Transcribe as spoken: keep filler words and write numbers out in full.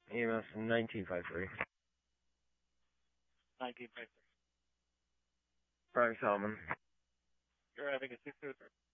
E M S nineteen five three. nineteen five three. Frank Salmon. You're having a six oh three.